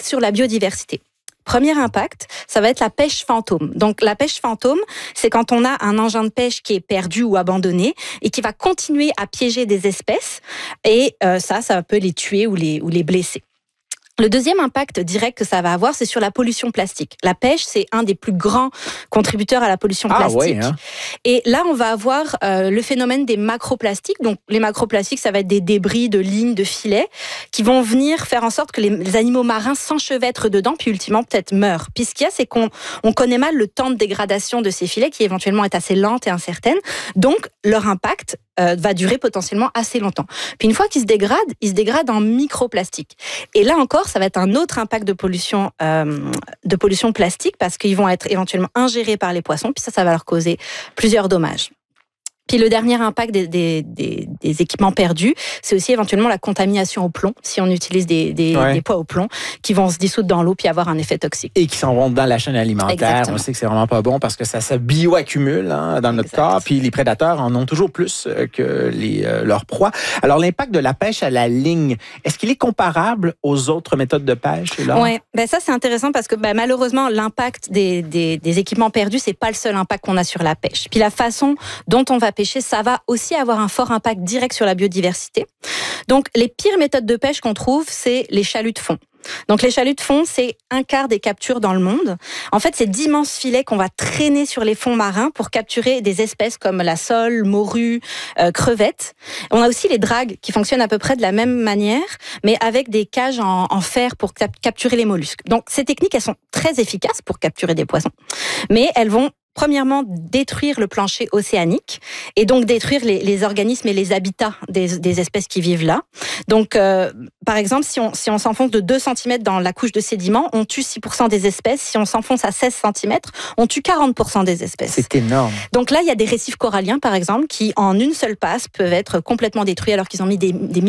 sur la biodiversité. Premier impact, ça va être la pêche fantôme. Donc la pêche fantôme, c'est quand on a un engin de pêche qui est perdu ou abandonné et qui va continuer à piéger des espèces et ça peut les tuer ou les blesser. Le deuxième impact direct que ça va avoir, c'est sur la pollution plastique. La pêche, c'est un des plus grands contributeurs à la pollution plastique. Ouais, hein? Et là, on va avoir le phénomène des macroplastiques. Donc, les macroplastiques, ça va être des débris de lignes, de filets, qui vont venir faire en sorte que les animaux marins s'enchevêtrent dedans, puis ultimement peut-être meurent. Puis ce qu'il y a, c'est qu'on connaît mal le temps de dégradation de ces filets, qui éventuellement est assez lente et incertaine. Donc, leur impact va durer potentiellement assez longtemps. Puis une fois qu'ils se dégradent en microplastiques. Et là encore, ça va être un autre impact de pollution plastique parce qu'ils vont être éventuellement ingérés par les poissons, puis ça va leur causer plusieurs dommages. Puis le dernier impact des équipements perdus, c'est aussi éventuellement la contamination au plomb, si on utilise des pois au plomb qui vont se dissoudre dans l'eau puis avoir un effet toxique. Et qui s'en vont dans la chaîne alimentaire. Exactement. On sait que c'est vraiment pas bon parce que ça se bioaccumule dans notre corps. Puis les prédateurs en ont toujours plus que leurs proies. Alors l'impact de la pêche à la ligne, est-ce qu'il est comparable aux autres méthodes de pêche? Oui, ça c'est intéressant parce que malheureusement l'impact des équipements perdus, c'est pas le seul impact qu'on a sur la pêche. Puis la façon dont on va pêcher, ça va aussi avoir un fort impact direct sur la biodiversité. Donc, les pires méthodes de pêche qu'on trouve, c'est les chaluts de fond. Donc, les chaluts de fond, c'est un quart des captures dans le monde. En fait, c'est d'immenses filets qu'on va traîner sur les fonds marins pour capturer des espèces comme la sole, morue, crevettes. On a aussi les dragues qui fonctionnent à peu près de la même manière, mais avec des cages en fer pour capturer les mollusques. Donc, ces techniques, elles sont très efficaces pour capturer des poissons, mais elles vont premièrement, détruire le plancher océanique et donc détruire les organismes et les habitats des espèces qui vivent là. Donc, par exemple, si on s'enfonce de 2 cm dans la couche de sédiments, on tue 6% des espèces. Si on s'enfonce à 16 cm, on tue 40% des espèces. C'est énorme. Donc là, il y a des récifs coralliens, par exemple, qui, en une seule passe, peuvent être complètement détruits alors qu'ils ont mis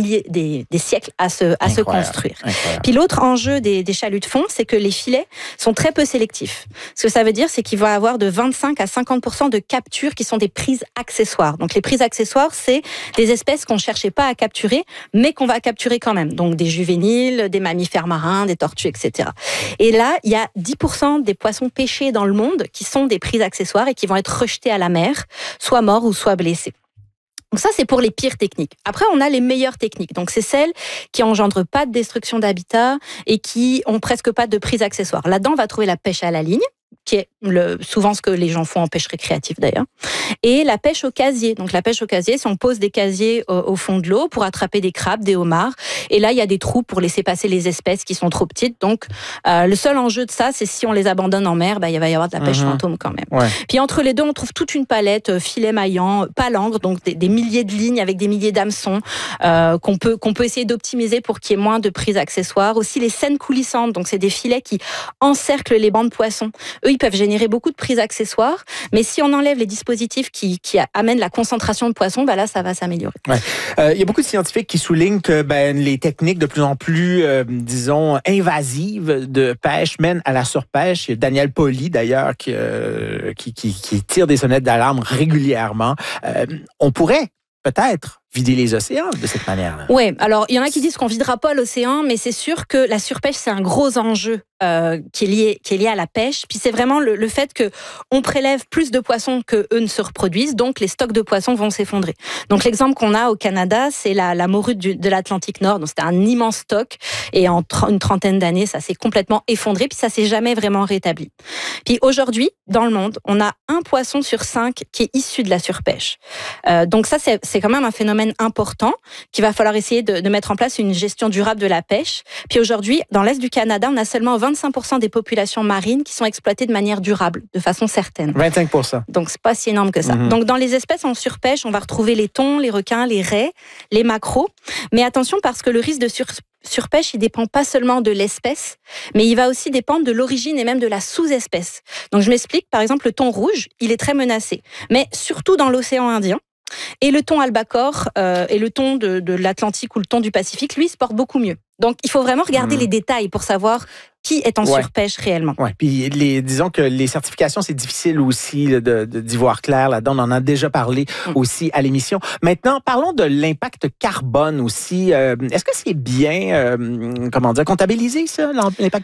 des siècles à se construire. Incroyable. Puis l'autre enjeu des chaluts de fond, c'est que les filets sont très peu sélectifs. Ce que ça veut dire, c'est qu'il va y avoir de 25 à 50% de captures qui sont des prises accessoires. Donc les prises accessoires, c'est des espèces qu'on ne cherchait pas à capturer, mais qu'on va capturer quand même. Donc des juvéniles, des mammifères marins, des tortues, etc. Et là, il y a 10% des poissons pêchés dans le monde qui sont des prises accessoires et qui vont être rejetés à la mer, soit morts ou soit blessés. Donc ça, c'est pour les pires techniques. Après, on a les meilleures techniques. Donc, c'est celles qui engendrent pas de destruction d'habitat et qui ont presque pas de prise accessoire. Là-dedans, on va trouver la pêche à la ligne, qui est souvent ce que les gens font en pêche récréative d'ailleurs, et la pêche au casier. Donc la pêche au casier, c'est on pose des casiers au fond de l'eau pour attraper des crabes, des homards, et là il y a des trous pour laisser passer les espèces qui sont trop petites. Donc le seul enjeu de ça, c'est si on les abandonne en mer, il va y avoir de la pêche fantôme quand même. Ouais. Puis entre les deux, on trouve toute une palette, filets maillants, palangres, donc des milliers de lignes avec des milliers d'hameçons qu'on peut essayer d'optimiser pour qu'il y ait moins de prises accessoires. Aussi les scènes coulissantes, donc c'est des filets qui encerclent les bancs de poissons. Eux, ils peuvent générer beaucoup de prises accessoires, mais si on enlève les dispositifs qui amènent la concentration de poissons, là, ça va s'améliorer. Ouais. Il y a beaucoup de scientifiques qui soulignent que les techniques de plus en plus, disons, invasives de pêche mènent à la surpêche. Il y a Daniel Pauly, d'ailleurs, qui tire des sonnettes d'alarme régulièrement. On pourrait peut-être vider les océans de cette manière-là. Oui, alors il y en a qui disent qu'on videra pas l'océan, mais c'est sûr que la surpêche, c'est un gros enjeu qui est lié à la pêche. Puis c'est vraiment le fait que on prélève plus de poissons que eux ne se reproduisent, donc les stocks de poissons vont s'effondrer. Donc l'exemple qu'on a au Canada, c'est la morue de l'Atlantique Nord. Donc c'était un immense stock et en une trentaine d'années, ça s'est complètement effondré, puis ça s'est jamais vraiment rétabli. Puis aujourd'hui, dans le monde, on a 1 poisson sur 5 qui est issu de la surpêche. Donc ça, c'est quand même un phénomène important qu'il va falloir essayer de mettre en place une gestion durable de la pêche. Puis aujourd'hui, dans l'Est du Canada, on a seulement 25% des populations marines qui sont exploitées de manière durable, de façon certaine. 25%. Donc, c'est pas si énorme que ça. Donc, dans les espèces en surpêche, on va retrouver les thons, les requins, les raies, les maquereaux. Mais attention, parce que le risque de surpêche, il dépend pas seulement de l'espèce, mais il va aussi dépendre de l'origine et même de la sous-espèce. Donc, je m'explique. Par exemple, le thon rouge, il est très menacé. Mais surtout dans l'océan Indien. Et le thon albacore et le thon de l'Atlantique ou le thon du Pacifique, lui, se porte beaucoup mieux. Donc, il faut vraiment regarder les détails pour savoir qui est en surpêche réellement. Oui, puis disons que les certifications, c'est difficile aussi d'y voir clair là-dedans. On en a déjà parlé aussi à l'émission. Maintenant, parlons de l'impact carbone aussi. Est-ce que c'est bien, comptabilisé, ça, l'impact